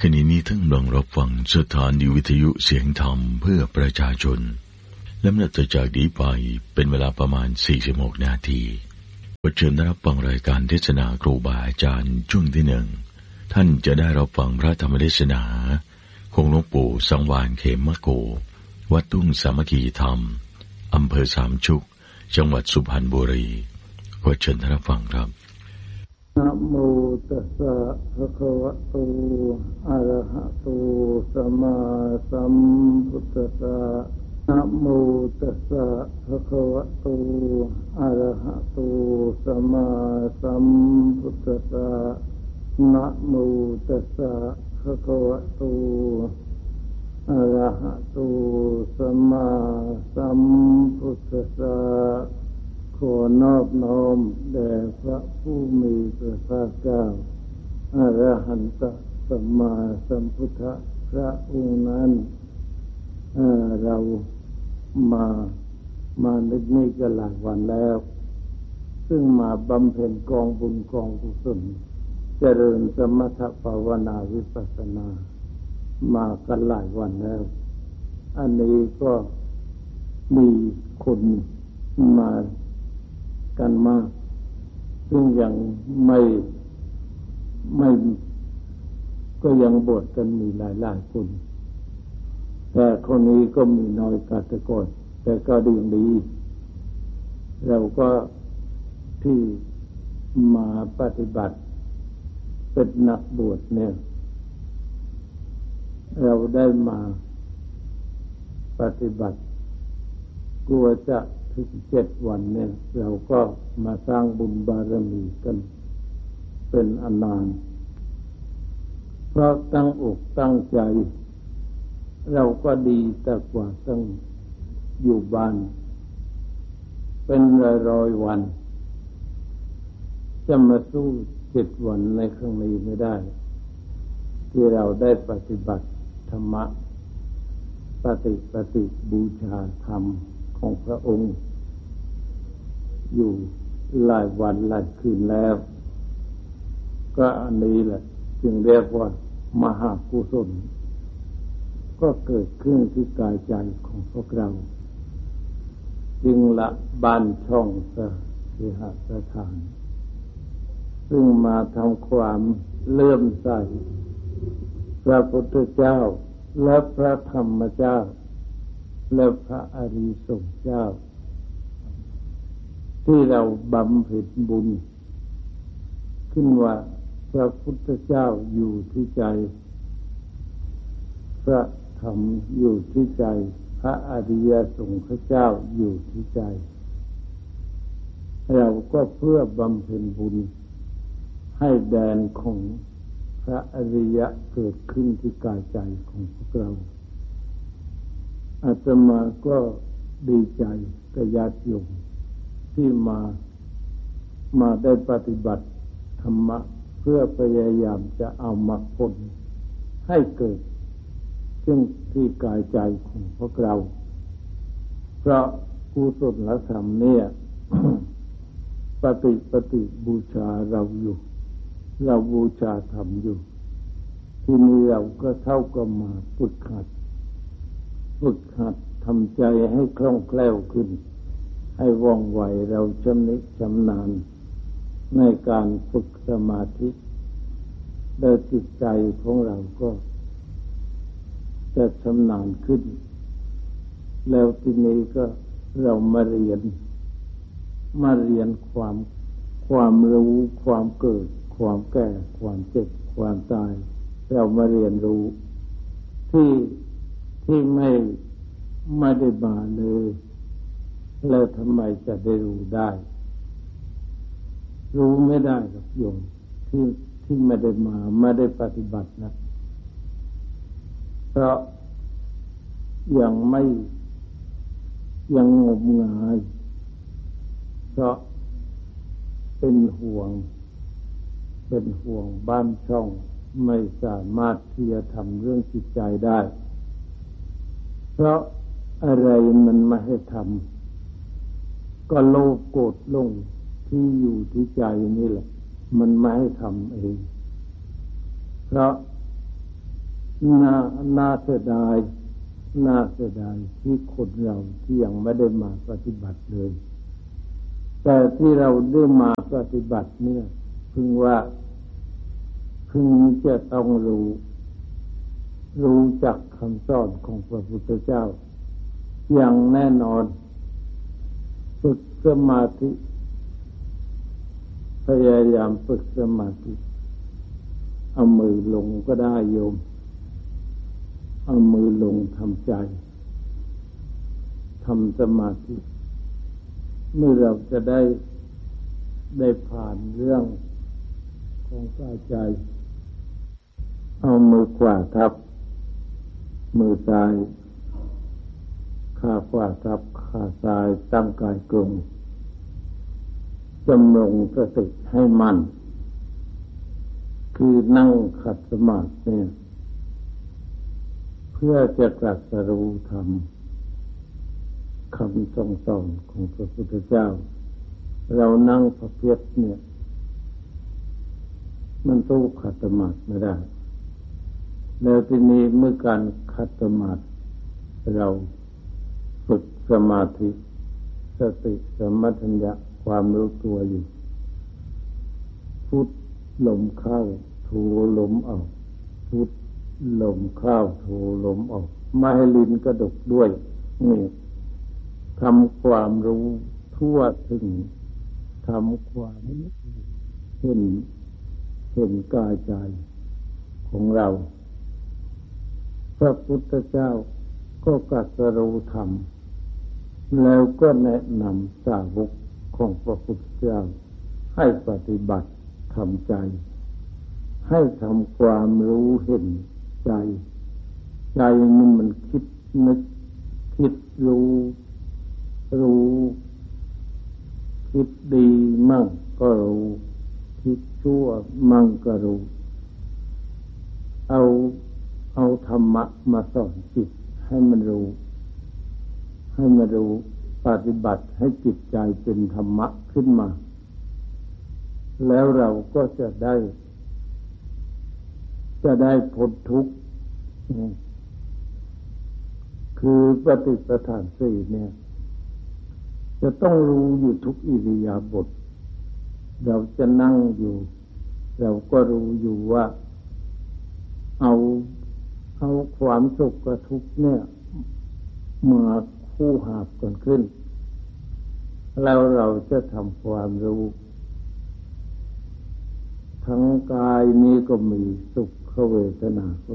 ขณะนี้ท่านกำลังรับฟังสถานีวิทยุเสียงธรรมเพื่อประชาชนและนับจากนี้ไปเป็นเวลาประมาณ46 นาทีขอเชิญรับฟังรายการเทศนาครูบาอาจารย์ช่วงที่ 1ท่านจะได้รับฟังพระธรรมเทศนาของหลวงปู่สังวาลเขมโกวัดทุ่งสามัคคีธรรมอำเภอสามชุกจังหวัดสุพรรณบุรีขอเชิญรับฟังครับนะโมตัสสะภะคะวะโตอะระหะโตสัมมาสัมพุทธัสสะนะโมตัสสะภะคะวะโตอะระหะโตสัมมาสัมพุทธัสสะนะโมตัสสะภะคะวะโตอะระหะโตสัมมาสัมพุทธัสสะขอนอบน้อมแด่พระผู้มีพระภาคเจ้าอรหันตสัมมาสัมพุทธพระองค์นั้นเรามานึกนี่ก็หลายวันแล้วซึ่งมาบำเพ็ญกองบุญกองกุศลเจริญสมถภาวนาวิปัสสนามากันหลายวันแล้วอันนี้ก็มีคนมากันมากซึ่งยังไม่ก็ยังบวชกันมีหลายคนแต่คนนี้ก็มีน้อยกว่าแต่ก่อนแต่ก็ดีเราก็ที่มาปฏิบัติเป็นนักบวชเนี่ยเราได้มาปฏิบัติกลัวจะถึง7 วันเนี่ยเราก็มาสร้างบุญบารมีกันเป็นอานานเพราะตั้งอกตั้งใจเราก็ดีแต่กว่าต้องอยู่บ้านเป็นร้อยวันจะมาสู้7 วันในครั้งนี้ไม่ได้ที่เราได้ปฏิบัติธรรมะปฏิบูชาธรรมของพระองค์อยู่หลายวันหลายคืนแล้วก็อันนี้แหละจึงเรียกว่ามหากุศลก็เกิดขึ้นที่กายใจของพวกเราจึงละบ้านช่องสหสถานซึ่งมาทำความเลื่อมใสพระพุทธเจ้าและพระธรรมเจ้าและพระอริยสงฆ์เจ้าที่เราบำเพ็ญบุญขึ้นว่าพระพุทธเจ้าอยู่ที่ใจพระธรรมอยู่ที่ใจพระอริยสงฆ์เจ้าอยู่ที่ใจเราก็เพื่อบำเพ็ญบุญให้แดนของพระอริยะเกิดขึ้นที่กายใจของพวกเราอาตมาก็ดีใจกับญาติโยมที่มาได้ปฏิบัติธรรมะเพื่อพยายามจะเอามรรคผลให้เกิดซึ่งที่กายใจของพวกเราเพราะกุศลธรรมเนี่ย ปฏิบูชาเราอยู่เราบูชาธรรมอยู่ที่นี้เราก็เท่ากับมาฝึกหัดทำใจให้คล่องแคล่วขึ้นให้ว่องไวเราชำนิชำนาญในการฝึกสมาธิโดยจิตใจของเราก็จะชำนาญขึ้นแล้วทีนี้ก็เรามาเรียนความรู้ความเกิดความแก่ความเจ็บความตายเรามาเรียนรู้ที่ไม่ได้มาเลยแล้วทำไมจะได้รู้ได้รู้ไม่ได้หรอกโยมที่ไม่ได้มาไม่ได้ปฏิบัตินะเพราะยังงมงายเพราะเป็นห่วงบ้านช่องไม่สามารถที่จะทำเรื่องจิตใจได้เพราะอะไรมันไม่ให้ทำก็โลภโกรธหลงที่อยู่ที่ใจนี่แหละมันไม่ให้ทำเองเพราะน่าเสียดายที่คนเราที่ยังไม่ได้มาปฏิบัติเลยแต่ที่เราได้มาปฏิบัติเนี่ยพึงจะต้องรู้จักคำสอนของพระพุทธเจ้าอย่างแน่นอนฝึกสมาธิพยายามฝึกสมาธิเอามือลงก็ได้โยมเอามือลงทำใจทำสมาธิเมื่อเราจะได้ผ่านเรื่องของกายใจเอามือขวาทับมือซ้ายขาขวาทับขาซ้ายตั้งกายตรงจำลงสติให้มั่นคือนั่งขัดสมาธิเนี่ยเพื่อจะตรัสรู้ธรรมคำสอนของพระพุทธเจ้าเรานั่งประเภทเนี่ยมันสู้ขัดสมาธิไม่ได้แล้วทีนี้เมื่อการขัดสมาธิเราฝึกสมาธิสติสัมปชัญญะความรู้ตัวอยู่พุทลมเข้าโทลมออกพุทลมเข้าโทลมออกไม่ให้ลิ้นกระดกด้วยนี่ทำความรู้ทั่วถึงทำความเห็นกายใจของเราพระพุทธเจ้าก็ตรัสรู้ธรรมแล้วก็แนะนำสาวกของพระพุทธเจ้าให้ปฏิบัติทำใจให้ทำความรู้เห็นใจนี่มันคิดนึกคิดรู้คิดดีมั่งก็รู้คิดชั่วมั่งก็รู้เอาธรรมะมาสอนจิตให้มันรู้ปฏิบัติให้จิตใจเป็นธรรมะขึ้นมาแล้วเราก็จะได้พ้นทุกข์คือปฏิปทานสี่เนี่ยจะต้องรู้อยู่ทุกอิริยาบถเราจะนั่งอยู่เราก็รู้อยู่ว่าเอาความสุขกับทุกข์เนี่ยมาคู่หาบกันขึ้นแล้วเราจะทำความรู้ทั้งกายนี้ก็มีสุขเวทนาก็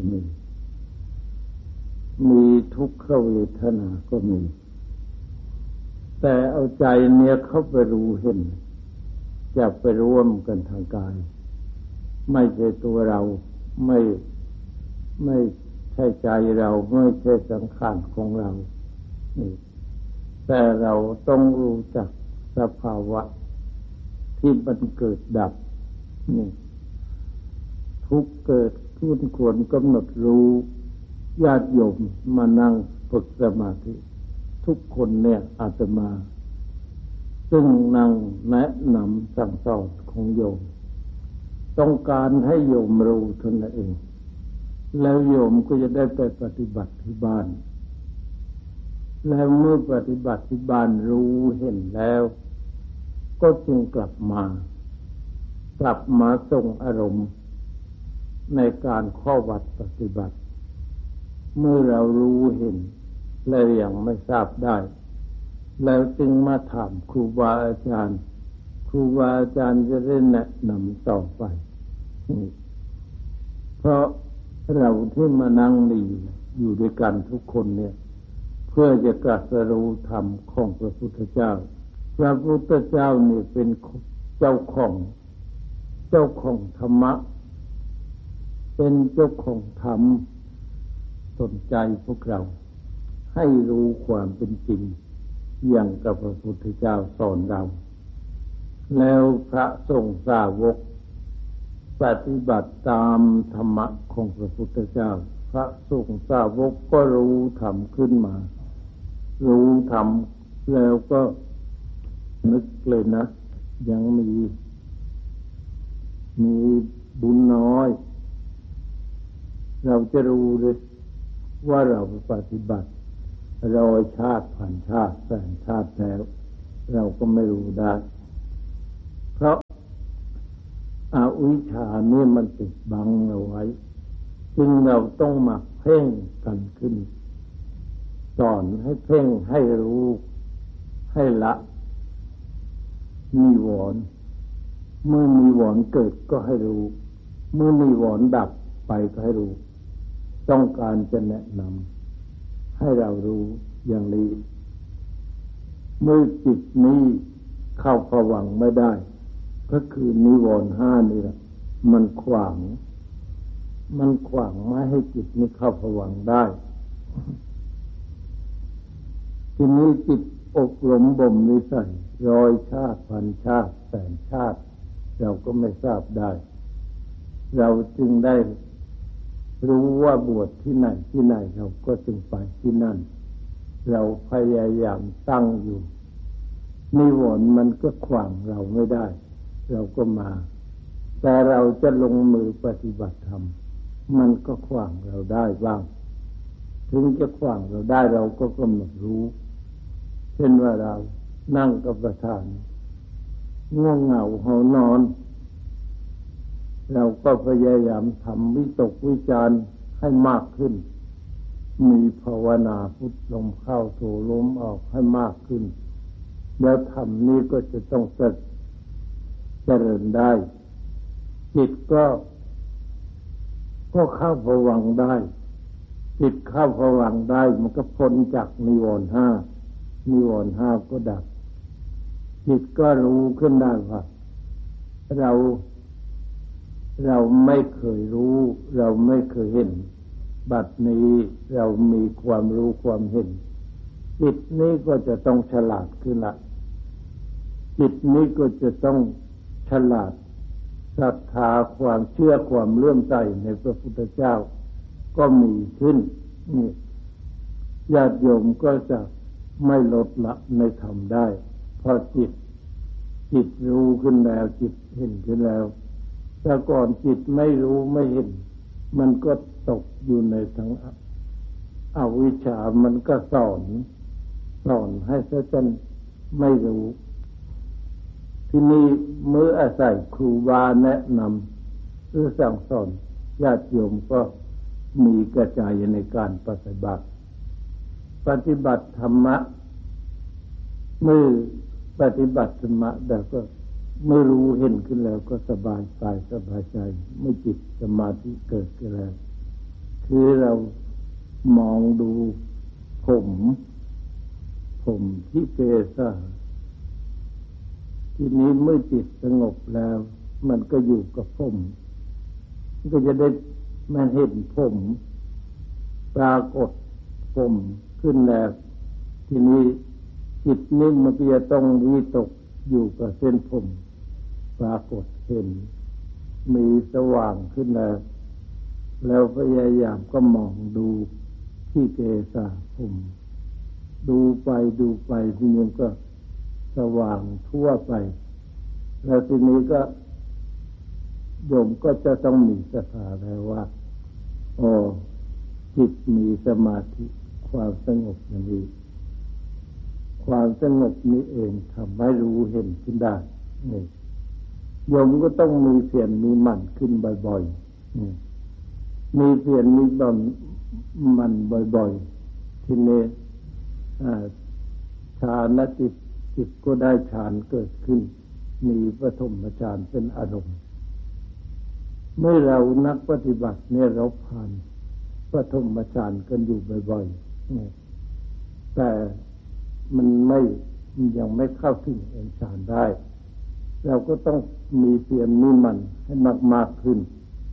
มีทุกขเวทนาก็มีแต่เอาใจเนี่ยเข้าไปรู้เห็นจะไปร่วมกันทางกายไม่ใช่ตัวเราไม่ใช่ใจเราไม่ใช่สังขารของเรานี่แต่เราต้องรู้จักสภาวะที่มันเกิดดับนี่ทุกเกิดขึ้นควรกำหนดรู้ญาติโยมมานั่งฝึกสมาธิทุกคนเนี่ยอาตมาซึ่งนั่งแนะนำสั่งสอนของโยมต้องการให้โยมรู้เท่านั้นเองแล้วโยมก็จะได้ไปปฏิบัติที่บ้านแล้วเมื่อปฏิบัติที่บ้านรู้เห็นแล้วก็จึงกลับมาส่งอารมณ์ในการข้อวัดปฏิบัติเมื่อเรารู้เห็นและยังไม่ทราบได้แล้วจึงมาถามครูบาอาจารย์จะได้แนะนำต่อไปเพราะเราที่มานั่งนี่อยู่ด้วยกันทุกคนเนี่ยเพื่อจะตรัสรู้ธรรมของพระพุทธเจ้าพระพุทธเจ้านี่เป็นเจ้าของธรรมะเป็นเจ้าของธรรมสนใจพวกเราให้รู้ความเป็นจริงอย่างกับพระพุทธเจ้าสอนเราแล้วพระสงฆ์สาวกปฏิบัติตามธรรมะของพระพุทธเจ้าพระสงฆ์สาวกก็รู้ธรรมขึ้นมารู้ธรรมแล้วก็นึกเลยนะยังมีบุญน้อยเราจะรู้เลยว่าเราปฏิบัติ100 ชาติพันชาติแสนชาติแล้วเราก็ไม่รู้ได้เพราะอวิชชานี่มันปิดบังเอาไว้จึงเราต้องมาเพ่งกันขึ้นสอนให้เพ่งให้รู้ให้ละนิวรณ์เมื่อนิวรณ์เกิดก็ให้รู้เมื่อนิวรณ์ดับไปก็ให้รู้ต้องการจะแนะนำให้เรารู้อย่างนี้เมื่อจิตนี้เข้าภวังค์ไม่ได้ก็คือนิวรณ์5นี่แหละมันขวางไม่ให้จิตนี้เข้าภวังค์ได้ทีนี้จิตอบรมบ่มนิสัย100 ชาติพันชาติแสนชาติเราก็ไม่ทราบได้เราจึงได้รู้ว่าบวชที่ไหนเราก็จึงไปที่นั่นเราพยายามตั้งอยู่นิวรณ์มันก็ขวางเราไม่ได้เราก็มาแต่เราจะลงมือปฏิบัติธรรมมันก็ขวางเราได้บ้างถึงจะขวางเราได้เราก็กำหนดรู้เช่นว่าเรานั่งกับประธานง่วงเหงาหานอนเราก็พยายามทำวิตกวิจารณ์ให้มากขึ้นมีภาวนาพุทลมเข้าโทลมออกให้มากขึ้นแล้วธรรมนี้ก็จะต้องเจริญได้จิตก็เข้าภวังค์ได้จิตเข้าภวังค์ได้มันก็พ้นจากนิวรณ์5นิวรณ์5ก็ดับจิตก็รู้ขึ้นได้ว่าเราไม่เคยรู้เราไม่เคยเห็นบัดนี้เรามีความรู้ความเห็นจิตนี้ก็จะต้องฉลาดขึ้นละจิตนี้ก็จะต้องฉลาดศรัทธาความเชื่อความเลื่อมใสในพระพุทธเจ้าก็มีขึ้นนี่ญาติโยมก็จะไม่ลดละในธรรมได้เพราะจิตรู้ขึ้นแล้วจิตเห็นขึ้นแล้วแต่ก่อนจิตไม่รู้ไม่เห็นมันก็ตกอยู่ในทั้งอวิชชามันก็สอนให้ซะจนไม่รู้ที่นี่เมื่ออาศัยครูบาแนะนำหรือสั่งสอนญาติโยมก็มีกระจายในการปฏิบัติธรรมะเมื่อปฏิบัติธรรมะแล้วก็เมื่อรู้เห็นขึ้นแล้วก็สบายกายสบายใจไม่จิตสมาธิเกิดขึ้นแล้วคือเรามองดูผมที่เกศาทีนี้เมื่อจิตสงบแล้วมันก็อยู่กับผมก็จะได้มาเห็นผมปรากฏผมขึ้นแล้วทีนี้จิตนี้มันก็จะต้องวิตกอยู่กับเส้นผมปรากฏเห็นมีสว่างขึ้นแล้วพยายามก็มองดูที่เกศาผมดูไปทีนี้ก็สว่างทั่วไปแล้วทีนี้ก็โยมก็จะต้องมีศรัทธาแล้วว่าจิตมีสมาธิความสงบอย่างนี้ความสงบนี้เองทำให้รู้เห็นขึ้นได้นี่โยมก็ต้องมีเพียรมีหมั่นขึ้นบ่อยๆนี่มีเพียรมีหมั่นบ่อยๆทีนี้ฌานจิตก็ได้ฌานเกิดขึ้นมีปฐมฌานเป็นอารมณ์เมื่อเรานักปฏิบัติเนี่ยเราผ่านปฐมฌานกันอยู่บ่อยๆแต่มันยังไม่เข้าถึงฌานได้เราก็ต้องมีเพียรมีหมั่นให้มากๆขึ้น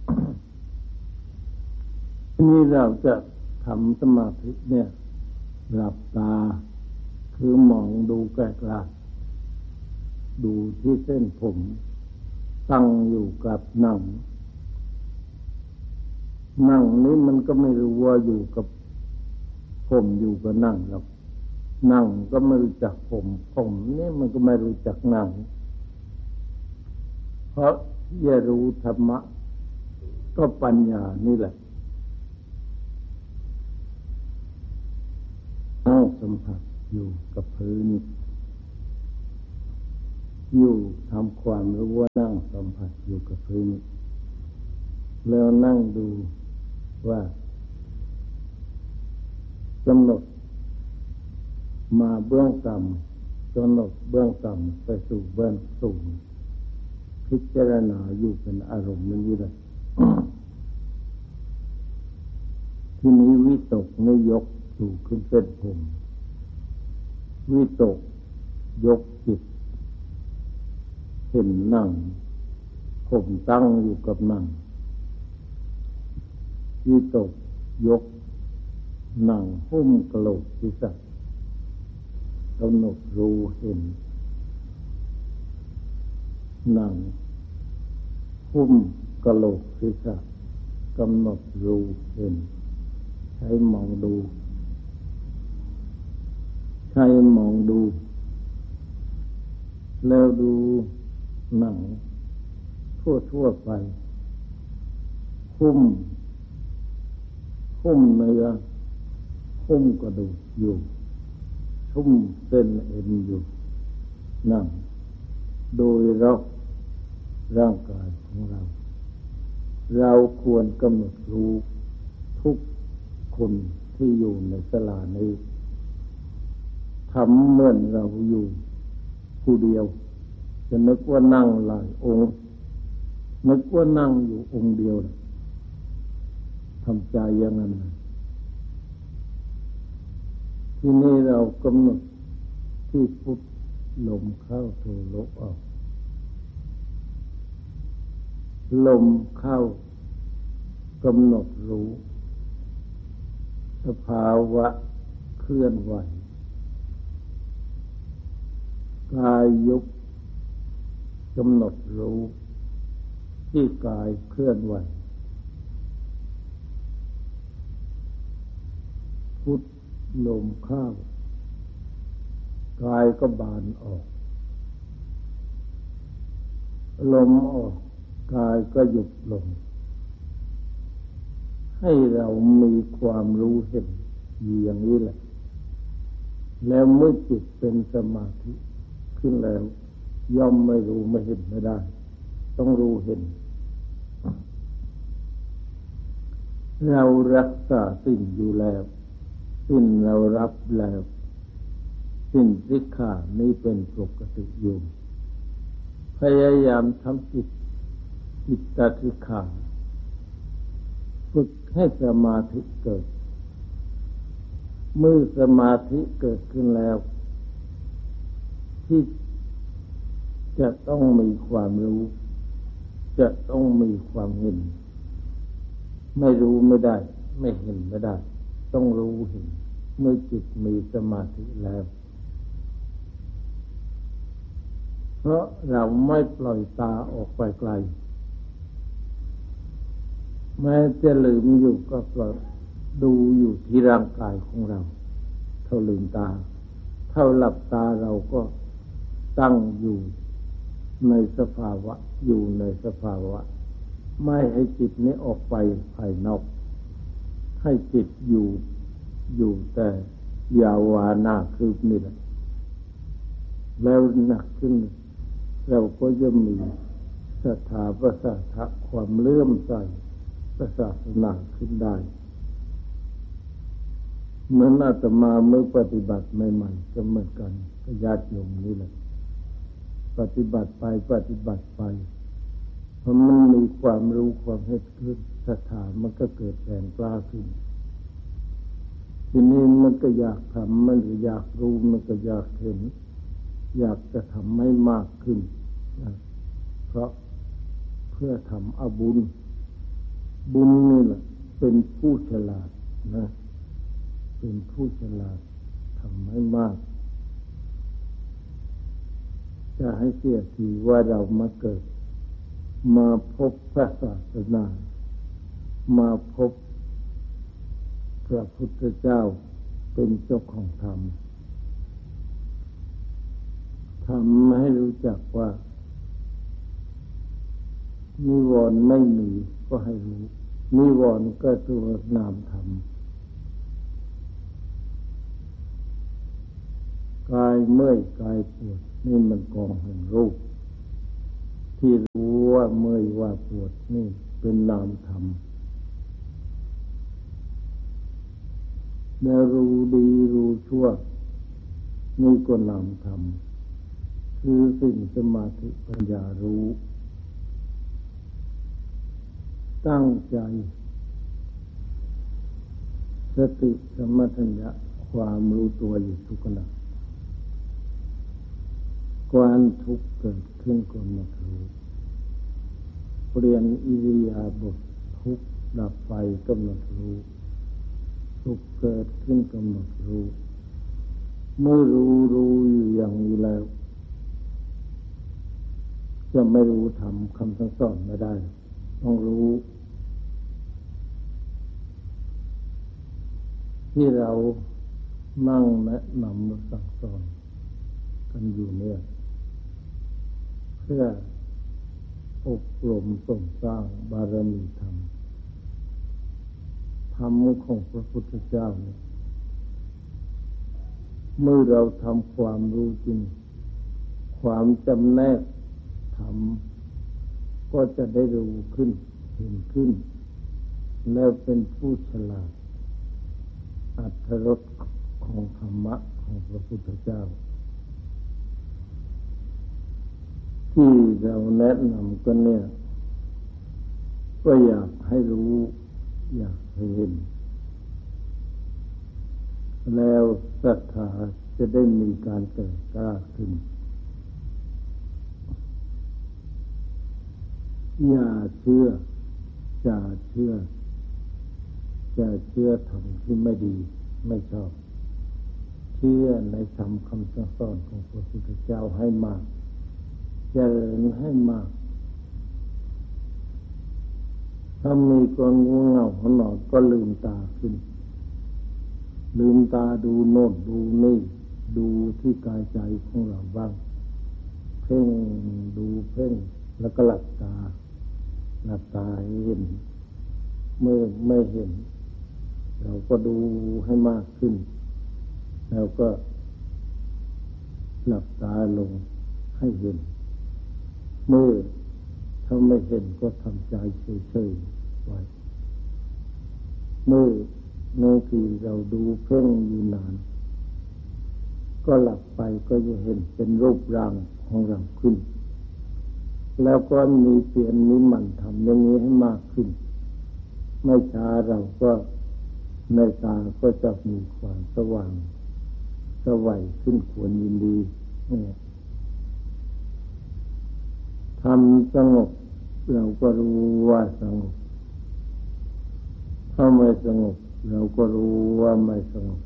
นี่เราจะทำสมาธิเนี่ยหลับตาคือมองดูไกลๆดูที่เส้นผมตั้งอยู่กับหนังนี้มันก็ไม่รู้ว่าอยู่กับผมอยู่กับหนังหรอกหนังก็ไม่รู้จักผมนี่มันก็ไม่รู้จักหนังเพราะอย่ารู้ธรรมะก็ปัญญานี่แหละผัสอยู่กับพื้นอยู่ทำความรู้ว่านั่งสัมผัสอยู่กับพื้นแล้วนั่งดูว่ากำหนดมาเบื้องต่ำกำหนดเบื้องต่ำไปสู่เบื้องสูงพิจารณาอยู่เป็นอารมณ์นี้เลย ที่นี้วิตกไม่ยกสู่ขึ้นเส้นผมวิตกยกจิตเห็นนั่งผมตั้งอยู่กับนั่งวิตกยกนั่งหุ้มกระโหลกศีรษะกำหนดรู้เห็นนั่งหุ้มกระโหลกศีรษะกำหนดรู้เห็นใช้มองดูใช้มองดูแล้วดูหนังทั่วไปหุ้มเนื้อหุ้มกระดูกอยู่หุ้มเส้นเอ็นอยู่นั่งโดยรอบร่างกายของเราควรกำหนดรู้ทุกคนที่อยู่ในศาลานี้ทำเหมือนเราอยู่ผู้เดียวจะนึกว่านั่งหลายองค์นึกว่านั่งอยู่องค์เดียวทำใจอย่างนั้นที่นี่เรากำหนดที่พุทลมเข้าโทลมออกลมเข้ากำหนดรู้สภาวะเคลื่อนไหวกายยุบกำหนดรู้ที่กายเคลื่อนไหวพุทลมเข้ากายก็บานออกลมออกกายก็หยุดลงให้เรามีความรู้เห็นอย่างนี้แหละแล้วเมื่อจิตเป็นสมาธิขึ้นแล้วย่อมไม่รู้ไม่เห็นไม่ได้ต้องรู้เห็นเรารักษาสิ่งอยู่แล้วสิ่งเรารับแล้วสิ่งสิกขานี้เป็นปกติอยู่พยายามทำจิตตสิกขาฝึกให้สมาธิเกิดเมื่อสมาธิเกิดขึ้นแล้วที่จะต้องมีความรู้จะต้องมีความเห็นไม่รู้ไม่ได้ไม่เห็นไม่ได้ต้องรู้เห็นเมื่อจิตมีสมาธิแล้วเพราะเราไม่ปล่อยตาออกไปไกลแม้จะลืมอยู่ก็ปล่อยดูอยู่ที่ร่างกายของเราเท่าลืมตาเท่าหลับตาเราก็ตั้งอยู่ในสภาวะอยู่ในสภาวะไม่ให้จิตนี้ออกไปภายนอกให้จิตอยู่แต่ยาวานาคืบนี่แหละแล้วหนักขึ้นเราก็จะมีศรัทธาประสาทะความเลื่อมใสศาสนาขึ้นได้เหมือนอาตมาเมื่อปฏิบัติใหม่ๆก็เหมือนกันกับญาติโยมนี่แหละปฏิบัติไปเพราะมันมีความรู้ความเห็นขึ้นศรัทธามันก็เกิดแรงกล้าขึ้นทีนี้มันก็อยากทำมันก็อยากรู้มันก็อยากเห็นอยากจะทำให้มากขึ้นนะเพราะเพื่อทำเอาบุญนี่แหละเป็นผู้ฉลาดนะเป็นผู้ฉลาดทำให้มากจะให้เสียทีว่าเรามาเกิดมาพบพระศาสนามาพบพระพุทธเจ้าเป็นเจ้าของธรรมทำให้รู้จักว่านิวรณ์ไม่มีก็ให้รู้นิวรณ์ก็ตัวนามธรรมกายเมื่อยกายปวดนี่มันกองแห่งรูปที่รู้ว่าเมื่อยว่าปวดนี่เป็นนามธรรมแล้วรู้ดีรู้ชั่วนี่ก็นามธรรมคือสิ่งสมาธิปัญญารู้ตั้งใจสติสัมปชัญญะความรู้ตัวอยู่ทุกขณะความทุกข์เกิดขึ้นก็มารู้เปลี่ยนอิริยาบถทุกข์ดับไปก็มารู้สุขเกิดขึ้นก็มารู้เมื่อรู้อยู่อย่างนี้แล้วจะไม่รู้ทำคำสั่งสอนไม่ได้ต้องรู้ที่เรานั่งแนะนำสั่งสอนกันอยู่เนี่ยเพื่ออบรมส่งสร้างบารมีธรรมของพระพุทธเจ้าเนี่ยเมื่อเราทำความรู้จริงความจำแนกธรรมก็จะได้รู้ขึ้นเห็นขึ้นแล้วเป็นผู้ฉลาดอรรถรสของธรรมะของพระพุทธเจ้าที่เราแนะนำกันเนี่ยก็อยากให้รู้อยากให้เห็นแล้วศรัทธาจะได้มีการเกิดกล้าขึ้นอย่าเชื่อจะเชื่อธรรมที่ไม่ดีไม่ชอบเชื่อในธรรมคำสั่งสอนของพระพุทธเจ้าให้มากเจริญให้มากถ้ามีความง่วงเหงาหนอนก็ลืมตาขึ้นลืมตาดูโน่นดูนี่ดูที่กายใจของเราบ้างเพ่งดูเพ่งแล้วก็หลับตาเห็นเมื่อไม่เห็นเราก็ดูให้มากขึ้นแล้วก็หลับตาลงให้เห็นเมื่อถ้าไม่เห็นก็ทำใจเฉยๆไว้เมื่อบางทีเราดูเพ่งอยู่นานก็หลับไปก็จะเห็นเป็นรูปร่างของเราขึ้นแล้วก็มีเปลี่ยนนิมันทำอย่างนี้ให้มากขึ้นไม่ช้าเราก็ในตาก็จะมีความสว่างสวัยขึ้นควรยินดีเนี่ยทำสงบเราก็รู้ว่าสงบถ้าไม่สงบเราก็รู้ว่าไม่สงบ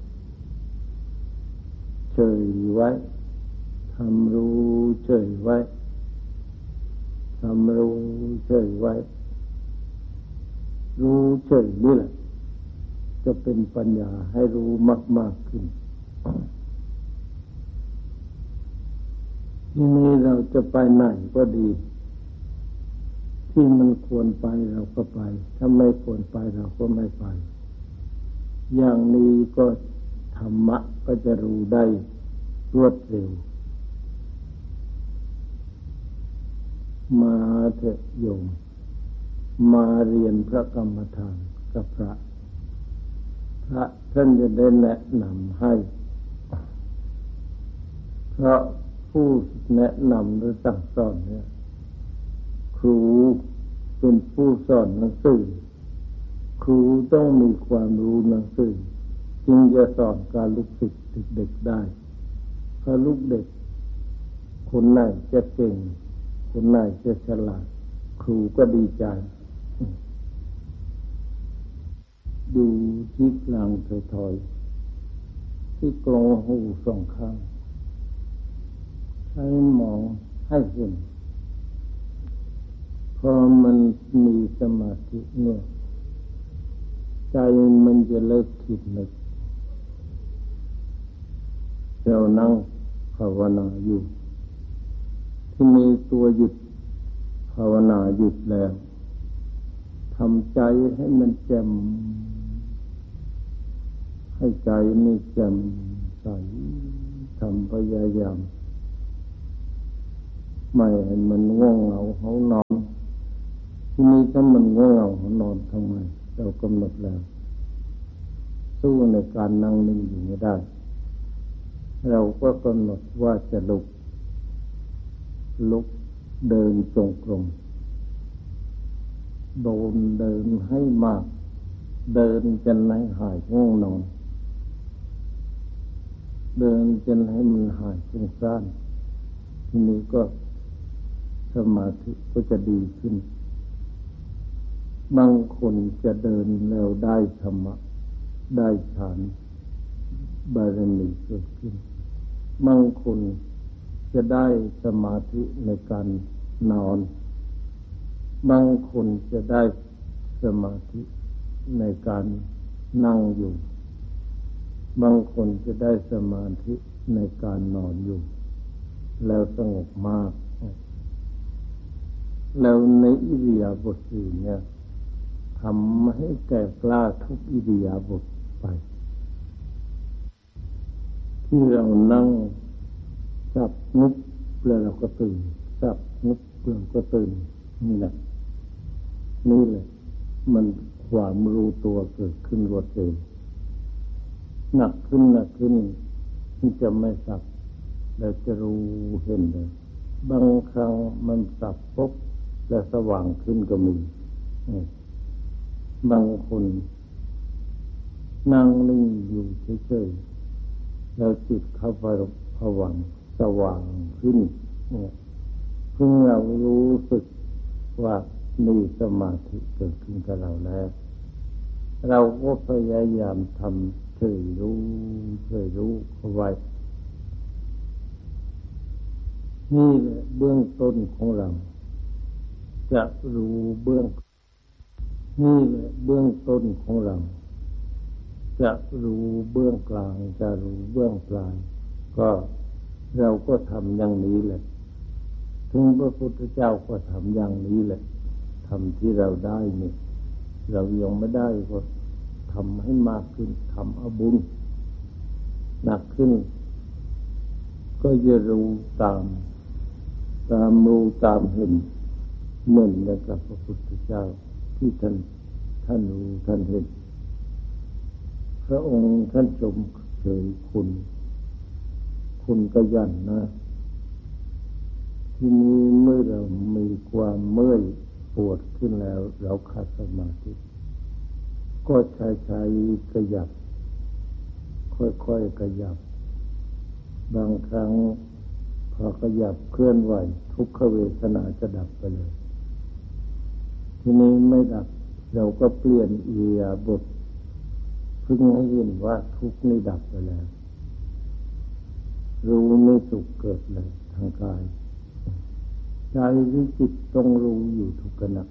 เฉยไว้ทำรู้เฉยไว้ทำรู้เฉยไว้รู้เฉยนี่แหละจะเป็นปัญญาให้รู้มากๆขึ้นทีนี้เราจะไปไหนก็ดีที่มันควรไปเราก็ไปถ้าไม่ควรไปเราก็ไม่ไปอย่างนี้ก็ธรรมะก็จะรู้ได้รวดเร็วมาเถอะโยมมาเรียนพระกรรมฐานกับพระท่านจะได้แนะนำให้เพราะผู้แนะนำหรือสั่งสอนเนี่ยครูเป็นผู้สอนหนังสือครูต้องมีความรู้หนังสือจึงจะสอนการลูกศิษย์เด็กๆได้ถ้าลูกเด็กคนไหนจะเก่งคนไหนจะฉลาดครูก็ดีใจดูที่กลางถอยๆที่กลองหูสองข้างให้มองให้เห็นพอมันมีสมาธิเนี่ยใจมันจะเลิกคิดนึกเรานั่งภาวนาอยู่ที่มีตัวหยุดภาวนาหยุดแล้วทำใจให้มันแจ่มให้ใจนี่แจ่มใสทำพยายามไม่ให้มันง่วงเหงาเหานอนที่นี้ถ้ามันง่วงเหงาเหานอนทำไมเรากำหนดแล้วสู้ในการนั่งนิ่งอยู่ไม่ได้เราก็กำหนดว่าจะลุกเดินจงกรมเดินให้มากเดินจนให้หายง่วงนอนเดินจนให้มันหายฟุ้งซ่านทีนี้ก็สมาธิก็จะดีขึ้นบางคนจะเดินแล้วได้ธรรมะได้ฌานบารมีเกิดขึ้นบางคนจะได้สมาธิในการนอนบางคนจะได้สมาธิในการนั่งอยู่บางคนจะได้สมาธิในการนอนอยู่แล้วสงบมากแล้วในอิริยาบถสี่เนี่ยทำให้แก่กล้าทุกอิริยาบถไปที่เรานั่งจับนึกแล้วเราก็ตื่นจับนึกแล้วก็ตื่นนี่แหละมันความรู้ตัวเกิดขึ้นรวดเร็วหนักขึ้นที่จะไม่สับแล้วจะรู้เห็นเลยบางครั้งมันสับปุ๊บแล้วสว่างขึ้นก็มีบางคนนั่งนิ่งอยู่เฉยๆแล้วจิตเข้าไปผวังค์สว่างขึ้นเพิ่งเรารู้สึกว่ามีสมาธิเกิดขึ้นกับเราแล้วเราก็พยายามทำเคยรู้เอาไว้นี่แหละเบื้องต้นของเราจะรู้เบื้องต้นของเราจะรู้เบื้องกลางจะรู้เบื้องปลายก็เราก็ทำอย่างนี้แหละถึงพระพุทธเจ้าก็ทำอย่างนี้แหละทำที่เราได้นี่เรายังไม่ได้ก็ทำให้มากขึ้นทำเอาบุญหนักขึ้นก็จะรู้ตามรู้ตามเห็นเหมือนกับพระพุทธเจ้าที่ท่านรู้ท่านเห็นพระองค์ท่านชมเชยคุณก็ยันนะที่นี้เมื่อเรามีความเมื่อยปวดขึ้นแล้วเราขาดสมาธิก็ใช้ขยับค่อยๆขยับบางครั้งพอขยับเคลื่อนไหวทุกขเวทนาจะดับไปเลยทีนี้ไม่ดับเราก็เปลี่ยนอิริยาบถเพิ่งให้เห็นว่าทุกข์นี่ดับไปแล้วรู้ไม่สุขเกิดเลยทางกายใจหรือจิตต้องรู้อยู่ทุกขณะ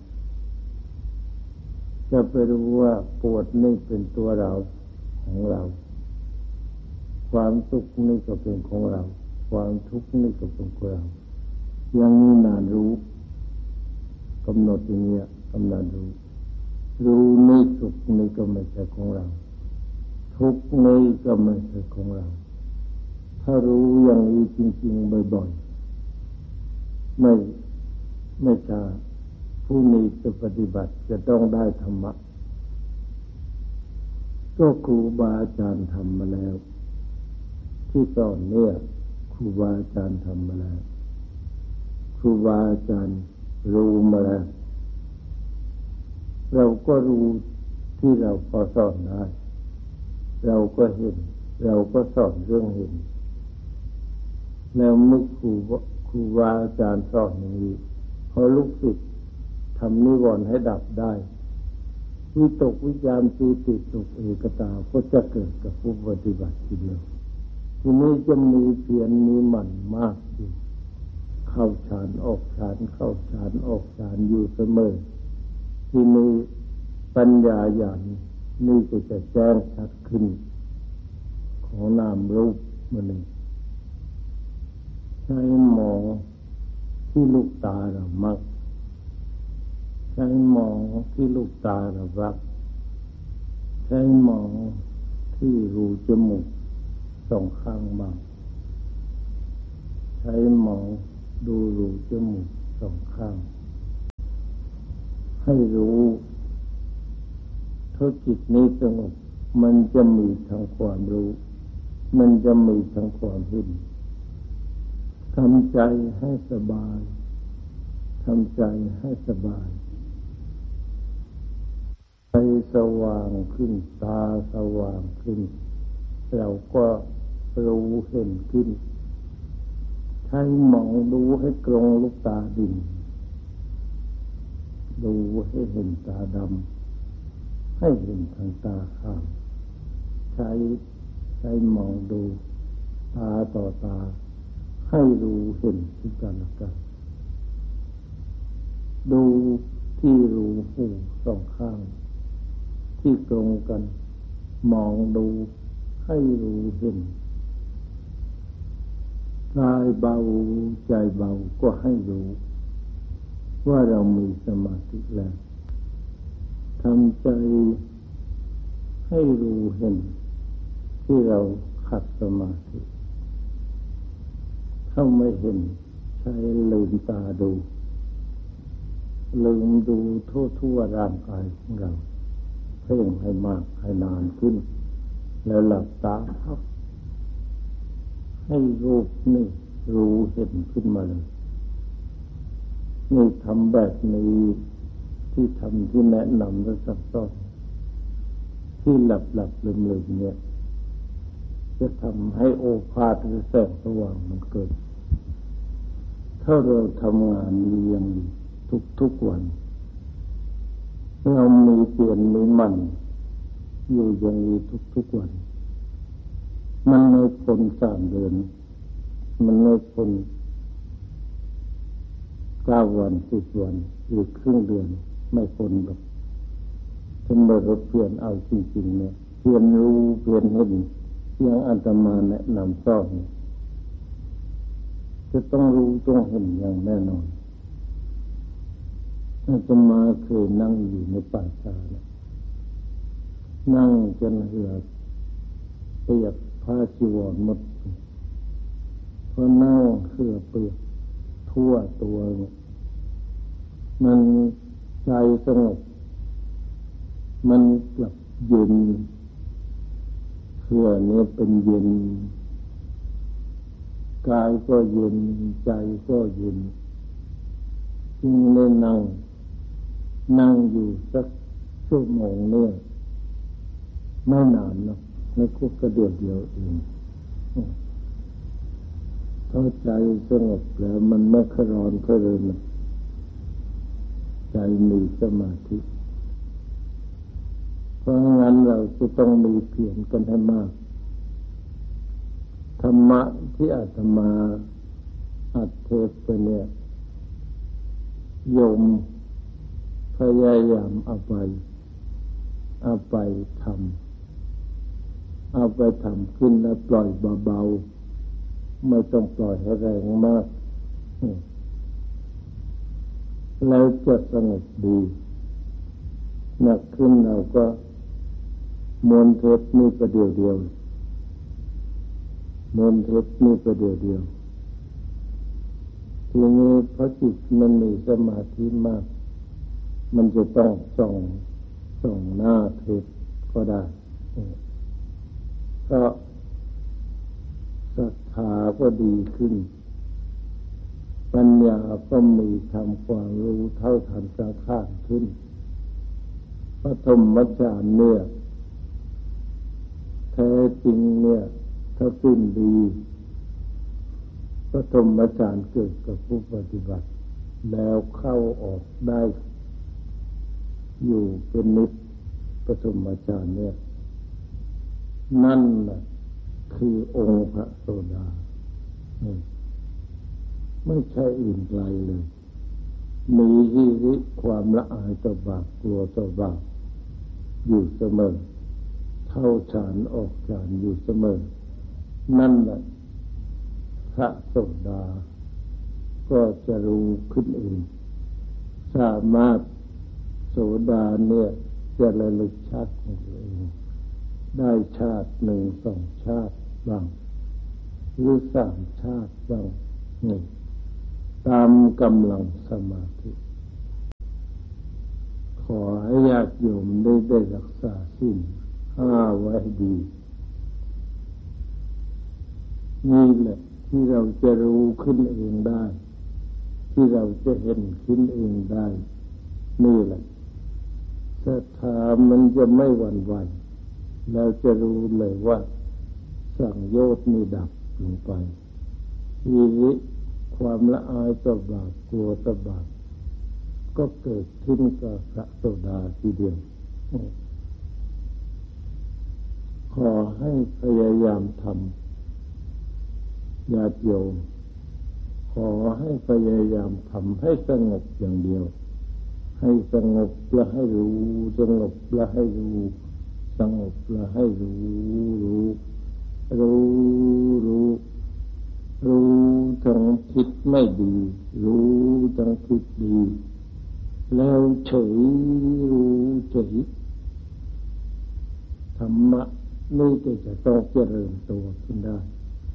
จะไปรู้ว่าปวดนี่เป็นตัวเราของเราความสุขนี่ก็เป็นของเราความทุกข์นี่ก็เป็นของเรายังมีนานรู้กำหนดอย่างนี้กำหนดรู้นี่สุขนี่ก็ไม่ใช่ของเราทุกข์นี่ก็ไม่ใช่ของเราถ้ารู้อย่างนี้จริงๆบ่อยๆไม่ช้าผู้นี้จะปฏิบัติจะต้องได้ธรรมะก็ครูบาอาจารย์ทำมาแล้วที่สอนเนี่ยครูบาอาจารย์ทำมาแล้วครูบาอาจารย์รู้มาแล้วเราก็รู้ที่เราพอสอนได้เราก็เห็นเราก็สอนเรื่องเห็นแล้วเมื่อครูบาอาจารย์สอนอย่างนี้พอลูกศิษย์ทำนิวรณ์ให้ดับได้วิตกวิจารปีติสุขเอกตาก็จะเกิดกับผู้ปฏิบัติทีเดียวทีนี้จะมีเพียรมีหมั่นมากอยู่เข้าฌานออกฌานเข้าฌานออกฌานอยู่เสมอทีนี้ปัญญาญาณนี่ก็จะแจ้งชัดขึ้นของนามรูปมันเองใช้มองที่ลูกตาเรามักใช้มองที่ลูกตาเรารักใช้มองที่รูจมูกสองข้างบ้างช้หมองดูรูจมูกสองข้างให้รู้ถ้าจิตนี้สงบมันจะมีทั้งความรู้มันจะมีทั้งความเห็นทำใจให้สบายทำใจให้สบายใจสว่างขึ้นตาสว่างขึ้นเราก็รู้เห็นขึ้นใช้มองดูให้ตรงลูกตาดินดูให้เห็นตาดำให้เห็นทางตาข้างใช้มองดูตาต่อตาให้รู้เห็นซึ่งกันและกันดูที่รูหูสองข้างที่ตรงกันมองดูให้รู้เห็นกายเบาใจเบาก็ให้รู้ว่าเรามีสมาธิแล้วทำใจให้รู้เห็นที่เราขัดสมาธิถ้าไม่เห็นใช้ลืมตาดูลืมดูทั่วร่างกายของเราเพ่งให้มากให้นานขึ้นแล้วหลับตาพักให้รูปนี่รู้เห็นขึ้นมาเลยนี่ทำแบบนี้ที่ทำที่แนะนำและซักซ้อนที่หลับลืมเนี่ยจะทำให้โอภาสหรือแสงสว่างมันเกิดถ้าเราทำงานนี้อย่างนี้ทุกวันเรามีเปลี่ยนมีมันอยู่อย่างนี้ทุกวันมันไม่พ้น3 เดือนมันไม่พ้น9 วัน10 วันหรือครึ่งเดือนไม่พ้นหรอกถ้าเราเปลี่ยนเอาจริงๆเนี่ยเปลี่ยนรู้เปลี่ยนเห็นอย่างอาตมาแนะนำสอนจะต้องรู้ต้องเห็นอย่างแน่นอนอาตมาเคยนั่งอยู่ในป่าช้านั่งจนเหือดเปียกผ้าจีวรหมดเพราะนั่งเหือเปียกทั่วตัวมันใจสงบมันกลับเย็นเหือเนี่ยเป็นเย็นกายก็เย็นใจก็เย็นจึงเลยนั่งอยู่สักชั่วโมงเนี่ยไม่นานนะไม่คุกกระเดียวเองถ้าใจสงบแล้วมันไม่คร้อนก็เลยนะใจมีสมาธิเพราะงั้นเราจะต้องมีเพียรกันให้มากธรรมะที่อาตมาอัดเทศไปเนี่ยโยมพยายามเอาไปทำขึ้นแล้วปล่อยเบาๆไม่ต้องปล่อยให้แรงมากแล้วจะสงบดีหนักขึ้นเราก็มวนเทปนี่ประเดี๋ยวมวนเทปนี่ประเดี๋ยวทีนี้พอจิตมันมีสมาธิมากมันจะต้องส่องหน้าเทปก็ได้เพราะศรัทธาก็ดีขึ้นปัญญาก็มีทำความรู้เท่าทันสังขารขึ้นปฐมฌานเนี่ยแท้จริงเนี่ยถ้าสิ้นดีปฐมฌานเกิดกับผู้ปฏิบัติแล้วเข้าออกได้อยู่เป็นนิจปฐมฌานเนี่ยนั่นแหละคือองค์พระโสดาไม่ใช่อื่นไกลเลยมีหิริความละอายต่อบาปกลัวต่อบาปอยู่เสมอเข้าฌานออกฌานอยู่เสมอนั่นแหละพระโสดาก็จะรู้ขึ้นเองสามารถโสดาเนี่ยจะระลึกชาติของตัวเองได้ชาติ1 2 ชาติบ้างหรือ3 ชาติบ้างนี่ตามกำลังสมาธิขอให้ญาติโยมได้รักษาศีล5ไว้ดีนี่แหละที่เราจะรู้ขึ้นเองได้ที่เราจะเห็นขึ้นเองได้นี่แหละศรัทธามันจะไม่หวั่นไหวเราจะรู้เลยว่าสังโยชน์นี่ดับลงไปวิริความละอายต่อบาปกลัวต่อบาปก็เกิดขึ้นกับพระโสดาทีเดียวขอให้พยายามทำญาติโยมขอให้พยายามทำให้สงบอย่างเดียวให้สงบและให้รู้สงบและให้รู้สงบและให้รู้ทั้งคิดไม่ดีรู้ทั้งคิดดีแล้วเฉยรู้เฉยธรรมะนี่จะต้องเจริญตัวขึ้นได้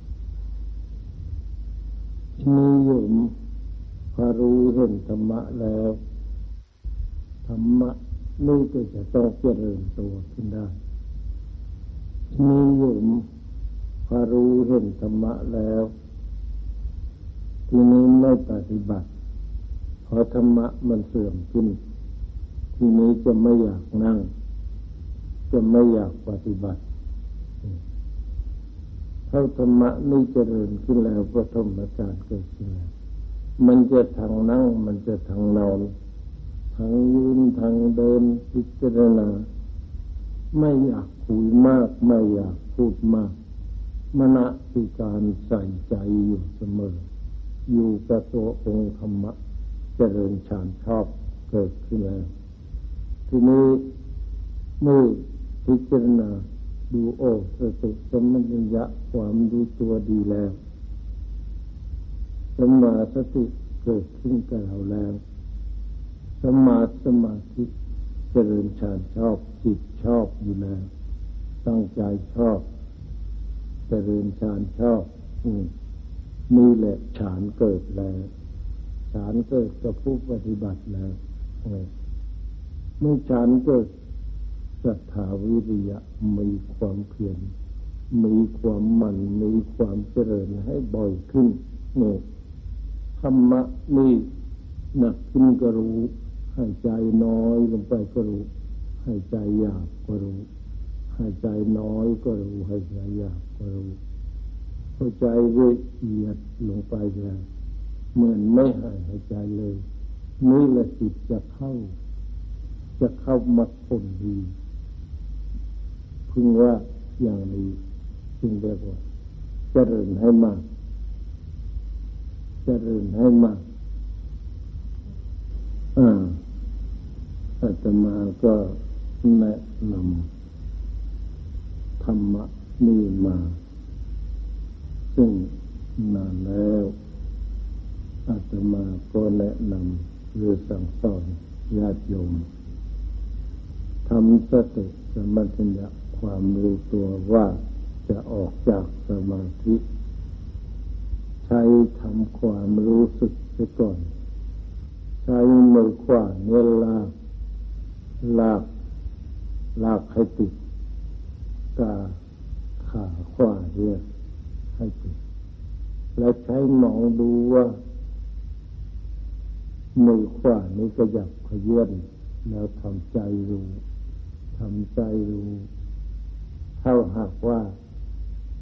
นิยมพอรู้เห็นธรรมะแล้วธรรมะนี่จะต้องเจริญตัวขึ้นได้นิยมพอรู้เห็นธรรมะแล้วทีนี้ไม่ปฏิบัติพอธรรมะมันเสื่อมขึ้นทีนี้จะไม่อยากนั่งจะไม่อยากปฏิบัติถ้าธรรมะนี่เจริญขึ้นแล้วปฐมฌานเกิดขึ้นแล้วมันจะทางนั่งมันจะทางนอนทางยืนทางเดินพิจารณาไม่อยากคุยมากไม่อยากพูดมากมนสิการใส่ใจอยู่เสมออยู่กับตัวองค์ธรรมะเจริญฌานชอบเกิดขึ้นแล้วทีนี้เมื่อพิจารณาดูโอสติสัมปชัญญะความรู้ตัวดีแล้วสัมมาสติเกิดขึ้นกับเราแล้วสมาธิเจริญฌานชอบจิตชอบอยู่แล้วตั้งใจชอบเจริญฌานชอบนี่แหละฌานเกิดแล้วฌานเกิดกับผู้ปฏิบัติแล้วเมื่อฌานเกิดศรัทธาวิริยะมีความเพียรมีความหมั่นมีความเจริญให้บ่อยขึ้นนี่ธรรมะนี่หนักขึ้นก็รู้ให้ใจน้อยลงไปก็รู้ให้ใจหยาบก็รู้ให้ใจน้อยก็รู้ให้ใจหยาบก็รู้เข้าใจละเอียดลงไปแล้วเหมือนไม่หายใจเลยนี่แหละจิตจะเข้ามรรคผลดีพึงว่าอย่างนี้จึงเรียกว่าเจริญให้มากเจริญให้มากอาตมาก็แนะนำธรรมะนี่มาซึ่งนานแล้วอาตมาก็แนะนำหรือสั่งสอนญาติโยมทำสติสัมปชัญญะความรู้ตัวว่าจะออกจากสมาธิใช้ทำความรู้สึกไปก่อนใช้มือขวาเนี่ยลากให้ติดกาขาขวาเนี่ยให้ติดแล้วใช้มองดูว่ามือขวานี้ขยับขยื่นแล้วทำใจรู้ถ้าหากว่า